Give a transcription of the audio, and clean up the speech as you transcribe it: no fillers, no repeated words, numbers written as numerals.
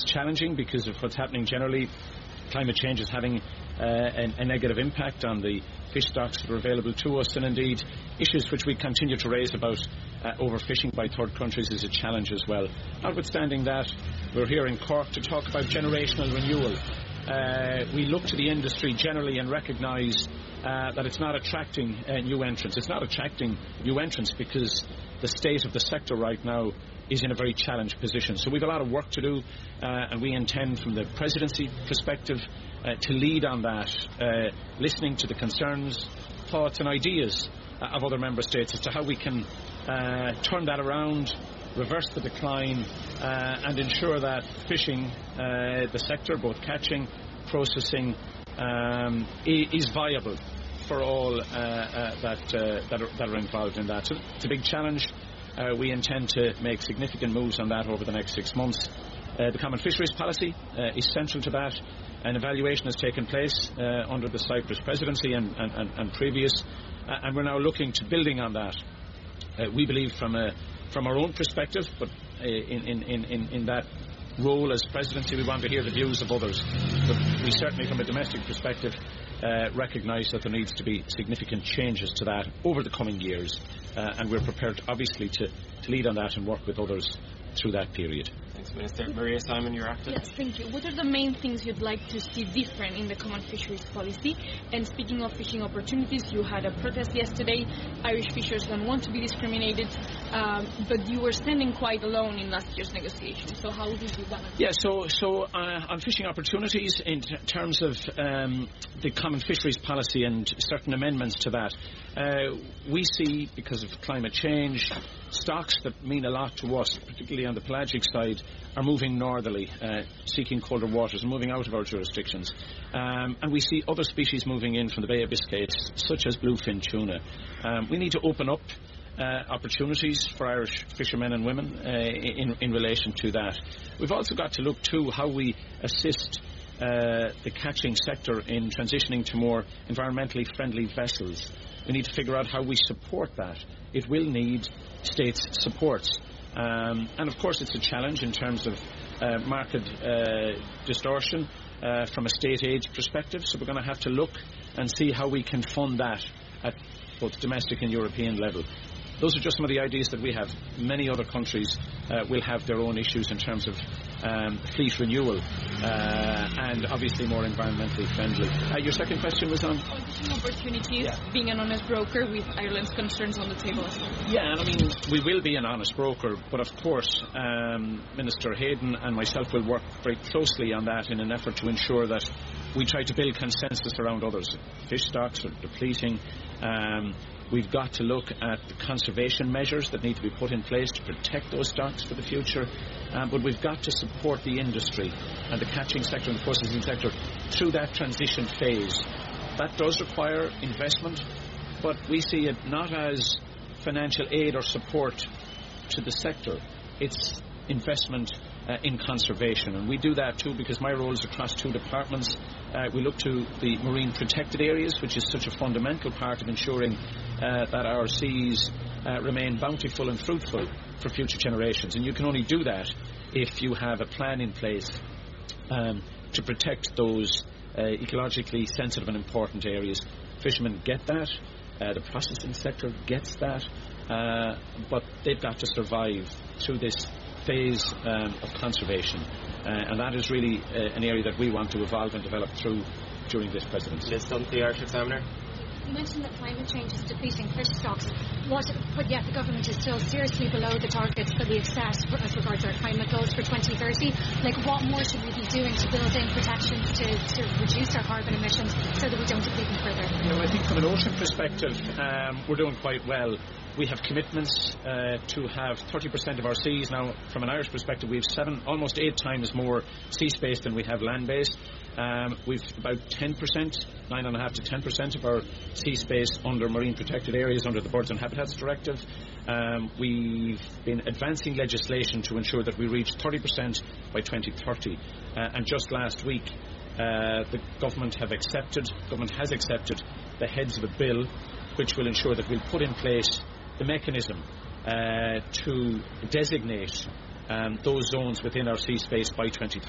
challenging because of what's happening generally. Climate change is having a negative impact on the fish stocks that are available to us, and indeed issues which we continue to raise about overfishing by third countries is a challenge as well. Notwithstanding that, we're here in Cork to talk about generational renewal. We look to the industry generally and recognise that it's not attracting new entrants. It's not attracting new entrants because the state of the sector right now is in a very challenged position. So we've a lot of work to do, and we intend from the presidency perspective to lead on that, listening to the concerns, thoughts and ideas of other member states as to how we can turn that around, reverse the decline, and ensure that fishing, the sector, both catching, processing, is viable for all that are involved in that. So it's a big challenge. We intend to make significant moves on that over the next 6 months. The Common Fisheries Policy is central to that. An evaluation has taken place under the Cyprus presidency and previous, and we're now looking to building on that. We believe from our own perspective, but in that role as presidency, we want to hear the views of others. But we certainly, from a domestic perspective, recognise that there needs to be significant changes to that over the coming years, and we're prepared, obviously, to lead on that and work with others through that period. Thanks, Minister. Maria Simon, you're active. Yes, thank you. What are the main things you'd like to see different in the Common Fisheries Policy? And speaking of fishing opportunities, you had a protest yesterday. Irish fishers don't want to be discriminated, but you were standing quite alone in last year's negotiations. So how did you balance? Yeah, so on fishing opportunities in terms of the Common Fisheries Policy and certain amendments to that, we see, because of climate change, stocks that mean a lot to us, particularly on the pelagic side, are moving northerly, seeking colder waters and moving out of our jurisdictions. And we see other species moving in from the Bay of Biscay, such as bluefin tuna. We need to open up opportunities for Irish fishermen and women in relation to that. We've also got to look to how we assist the catching sector in transitioning to more environmentally friendly vessels. We need to figure out how we support that. It will need states' supports. And of course it's a challenge in terms of market distortion from a state aid perspective, so we're going to have to look and see how we can fund that at both domestic and European level. Those are just some of the ideas that we have. Many other countries will have their own issues in terms of fleet renewal and obviously more environmentally friendly. Your second question was on? Fishing opportunities, being an honest broker with Ireland's concerns on the table as well. Yeah, and I mean, we will be an honest broker, but of course Minister Hayden and myself will work very closely on that in an effort to ensure that we try to build consensus around others. Fish stocks are depleting. We've got to look at the conservation measures that need to be put in place to protect those stocks for the future. But we've got to support the industry and the catching sector and the processing sector through that transition phase. That does require investment, but we see it not as financial aid or support to the sector. It's investment in conservation, and we do that too because my role is across two departments. We look to the marine protected areas, which is such a fundamental part of ensuring that our seas remain bountiful and fruitful for future generations, and you can only do that if you have a plan in place to protect those ecologically sensitive and important areas. Fishermen get that, the processing sector gets that, but they've got to survive through this phase of conservation, and that is really an area that we want to evolve and develop through during this presidency. Liz Dunn, the Irish Examiner. You mentioned that climate change is depleting fish stocks, but yet the government is still seriously below the targets that we've set as regards our climate goals for 2030. Like, what more should we be doing to build in protections to reduce our carbon emissions so that we don't deplete them further? You know, I think from an ocean perspective, we're doing quite well. We have commitments to have 30% of our seas. Now, from an Irish perspective, we have almost 8 times more sea space than we have land base. We've about 10%, 9.5 to 10% of our sea space under marine protected areas under the Birds and Habitats Directive. We've been advancing legislation to ensure that we reach 30% by 2030. And just last week, the government has accepted the heads of a bill which will ensure that we'll put in place the mechanism to designate those zones within our sea space by 2030.